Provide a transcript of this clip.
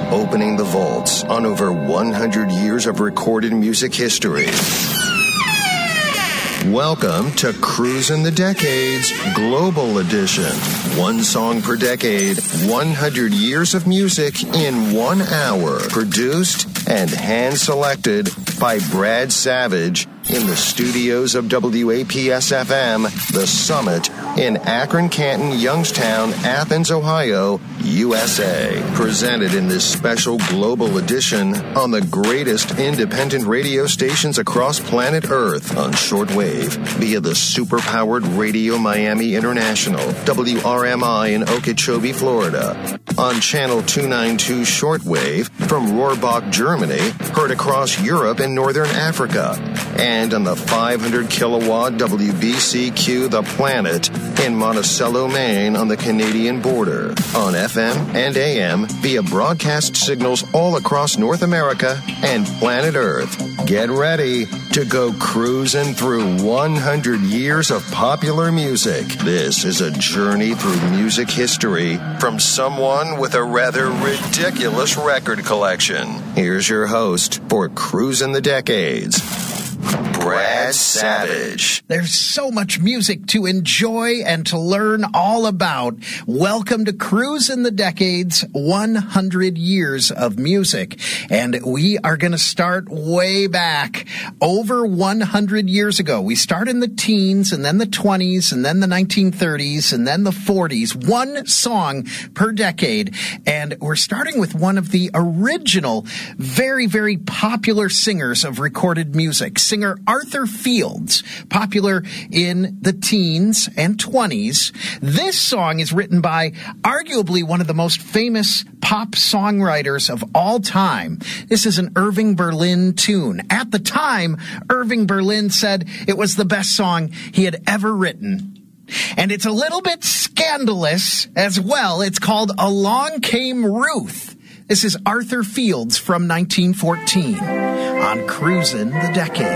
opening the vaults on over 100 years of recorded music history. Welcome to Cruisin' the Decades Global Edition. One song per decade, 100 years of music in 1 hour. Produced and hand-selected by Brad Savage in the studios of WAPS-FM, The Summit in Akron, Canton, Youngstown, Athens, Ohio, USA. Presented in this special global edition on the greatest independent radio stations across planet Earth on shortwave via the super-powered Radio Miami International, WRMI in Okeechobee, Florida. On Channel 292 shortwave from Rohrbach, Germany, heard across Europe and Northern Africa. And on the 500-kilowatt WBCQ The Planet in Monticello, Maine on the Canadian border. On FM and AM via broadcast signals all across North America and planet Earth. Get ready to go cruising through 100 years of popular music. This is a journey through music history from someone with a rather ridiculous record collection. Here's your host for Cruisin' the Decades, Brad Savage. There's so much music to enjoy and to learn all about. Welcome to Cruisin' the Decades, 100 years of music. And we are going to start way back, over 100 years ago. We start in the teens, and then the 20s, and then the 1930s, and then the 40s. One song per decade. And we're starting with one of the original, very, very popular singers of recorded music. Singer Arthur Fields, popular in the teens and 20s. This song is written by arguably one of the most famous pop songwriters of all time. This is an Irving Berlin tune. At the time, Irving Berlin said it was the best song he had ever written. And it's a little bit scandalous as well. It's called Along Came Ruth. This is Arthur Fields from 1914 on Cruisin' the Decades.